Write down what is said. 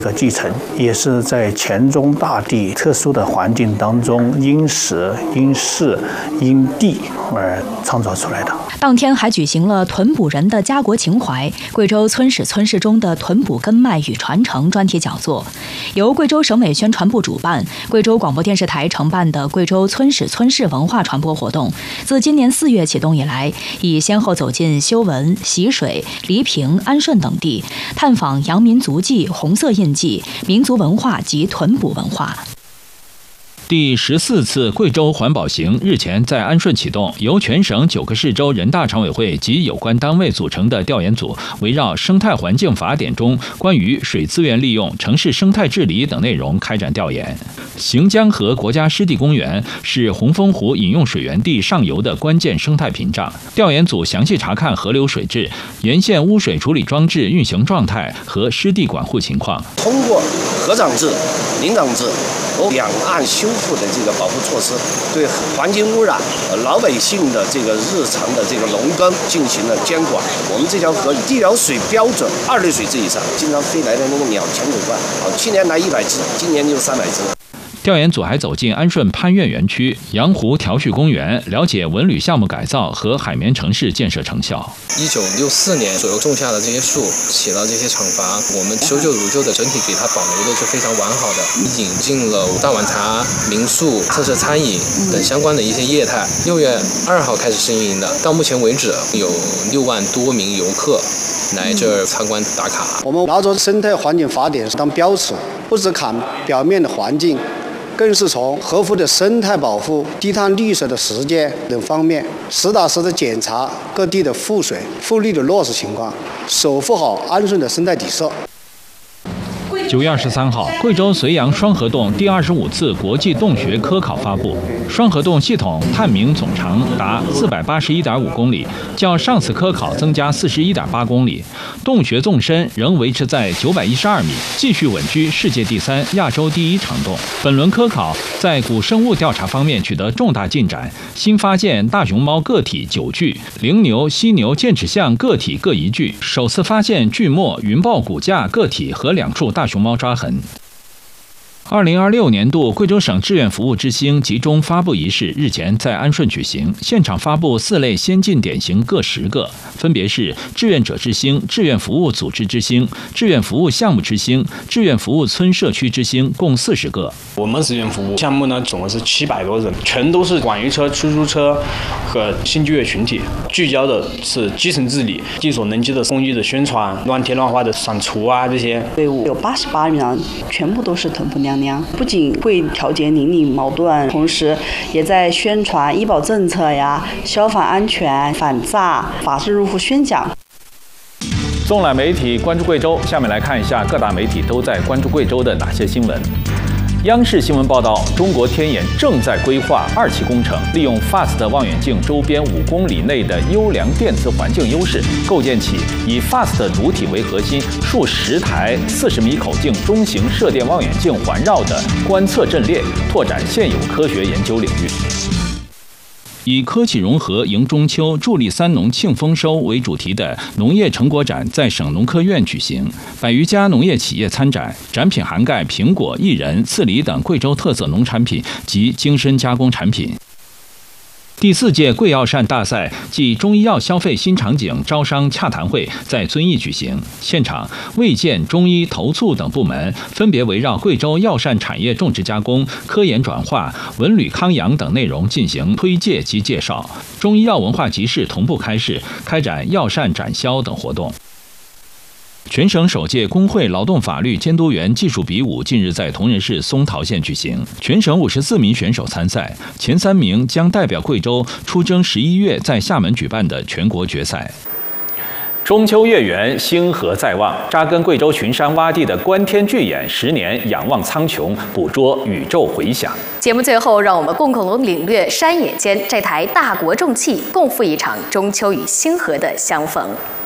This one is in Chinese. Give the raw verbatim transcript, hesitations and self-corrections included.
的继承，也是在黔中大地特殊的环境当中，因时、因势、因地而创造出来的。 当天还举行了屯捕人的家国情怀、贵州村史村事中的屯捕根脉与传承专题讲座，由贵州省委宣传部主办，贵州广播电视台承办的贵州村史村事文化传播活动，自今年四月启动以来，已先后走进修文、习水、黎平、安顺等地，探访阳民足迹、红色印记、民族文化及屯捕文化。 第十四次贵州环保行日前在安顺启动，由全省九个市州人大常委会及有关单位组成的调研组，围绕《生态环境法典》中关于水资源利用、城市生态治理等内容开展调研。行江河国家湿地公园是洪峰湖饮用水源地上游的关键生态屏障。调研组详细查看河流水质、沿线污水处理装置运行状态和湿地管护情况。 通过河长制、林长制和两岸修复的这个保护措施，对环境污染、老百姓的这个日常的这个农耕进行了监管。我们这条河地表水标准二类水质以上，经常飞来的那个鸟全走光。好，去年来一百只，今年就三百只。 调研组还走进安顺攀越园区、阳湖调蓄公园，了解文旅项目改造和海绵城市建设成效。 一九六四年左右种下的这些树，起了这些厂房，我们修旧如旧的整体给它保留的是非常完好的。引进了大碗茶、民宿、特色餐饮等相关的一些业态。六月二号开始试运营的，到目前为止有六万多名游客来这儿参观打卡。 我们拿着生态环境法典当标尺，不只看表面的环境，更是从河湖的生态保护、低碳绿色的实践等方面，实打实的检查各地的复水、复绿的落实情况，守护好安顺的生态底色。 九月二十三号，贵州绥阳双河洞第二十五次国际洞穴科考发布。双河洞系统探明总长达四百八十一点五公里，较上次科考增加四十一点八公里。洞穴纵深仍维持在九百一十二米，继续稳居世界第三、亚洲第一长洞。本轮科考在古生物调查方面取得重大进展，新发现大熊猫个体九具，羚牛、犀牛剑齿象个体各一具，首次发现巨蟒、云豹骨架个体和两处大熊猫抓痕。二零二六年度贵州省志愿服务之星集中发布仪式日前在安顺举行，现场发布四类先进典型各十个，分别是志愿者之星、志愿服务组织之星、志愿服务项目之星、志愿服务村社区之星，共四十个。 我们志愿服务项目呢，总共是七百多人，全都是网约车、出租车和新就业群体，聚焦的是基层治理、力所能及的公益的宣传、乱贴乱画的删除啊这些。 队伍有八十八名，全部都是臀部娘娘，不仅会调节邻里矛盾，同时也在宣传医保政策呀、消防安全、反诈、法治入户宣讲。 纵览媒体关注贵州，下面来看一下各大媒体都在关注贵州的哪些新闻。央视新闻报道，中国天眼正在规划二期工程，利用 F A S T 望远镜周边五公里内的优良电磁环境优势，构建起以 F A S T 主体为核心、数十台四十米口径中型射电望远镜环绕的观测阵列，拓展现有科学研究领域。以科技融合迎中秋、助力三农庆丰收为主题的农业成果展在省农科院举行，百余家农业企业参展，展品涵盖苹果、薏仁、刺梨等贵州特色农产品及精深加工产品。第四届贵药膳大赛暨中医药消费新场景招商洽谈会在遵义举行，现场卫健、中医、投促等部门分别围绕贵州药膳产业种植加工、科研转化、文旅康养等内容进行推介及介绍。中医药文化集市同步开市，开展药膳展销等活动。全省首届工会劳动法律监督员技术比武近日在铜仁市松桃县举行，全省五十四名选手参赛，前三名将代表贵州出征十一月在厦门举办的全国决赛。中秋月圆，星河在望，扎根贵州群山洼地的观天巨眼，十年仰望苍穹，捕捉宇宙回响。 节目最后，让我们共同领略山野间这台大国重器，共赴一场中秋与星河的相逢。